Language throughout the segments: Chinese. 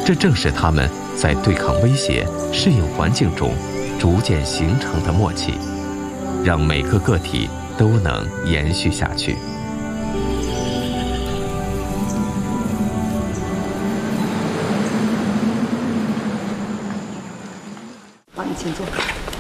这正是他们在对抗威胁、适应环境中逐渐形成的默契，让每个个体都能延续下去。 往你前坐。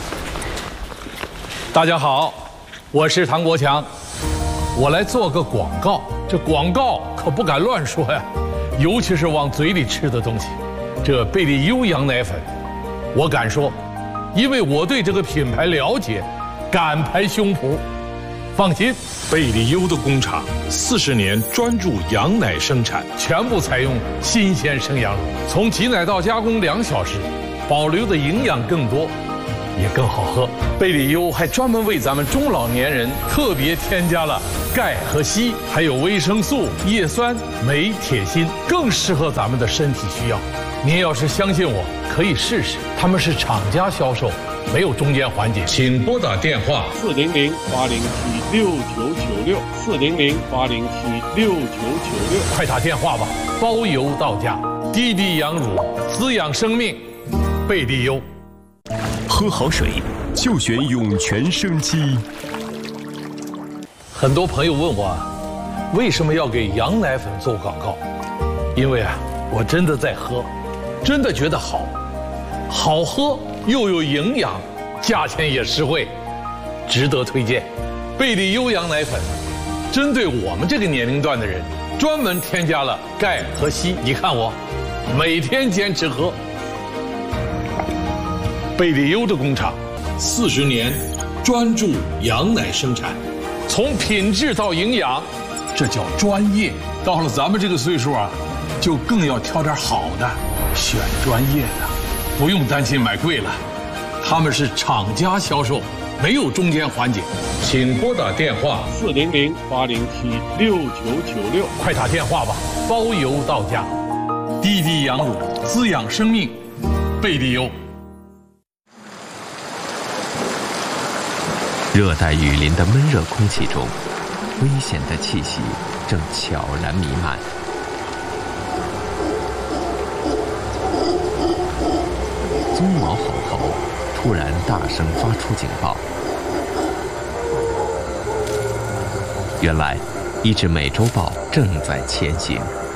大家好，我是唐国强，我来做个广告。这广告可不敢乱说呀，尤其是往嘴里吃的东西。这贝利优羊奶粉，我敢说，因为我对这个品牌了解，敢拍胸脯。放心， 贝利优的工厂40年专注羊奶生产， 全部采用新鲜生羊乳，从挤奶到加工2小时，保留的营养更多，也更好喝。贝利优还专门为咱们中老年人特别添加了钙和硒，还有维生素、叶酸、镁、铁、锌，更适合咱们的身体需要。您要是相信我，可以试试。他们是厂家销售，没有中间环节。请拨打电话400-807-6996，400-807-6996，快打电话吧，包邮到家。滴滴羊乳，滋养生命，贝利优。 喝好水就选涌泉生机。 很多朋友问我，为什么要给羊奶粉做广告？因为我真的在喝，真的觉得好喝又有营养，价钱也实惠，值得推荐。贝利优羊奶粉针对我们这个年龄段的人，专门添加了钙和硒。你看我每天坚持喝。贝利优的工厂40年专注羊奶生产，从品质到营养，这叫专业。到了咱们这个岁数就更要挑点好的，选专业的，不用担心买贵了。他们是厂家销售，没有中间环节。请拨打电话400-807-6996，快打电话吧，包邮到家。滴滴羊乳，滋养生命，贝利优。 热带雨林的闷热空气中，危险的气息正悄然弥漫。鬃毛猴猴突然大声发出警报。原来，一只美洲豹正在前行。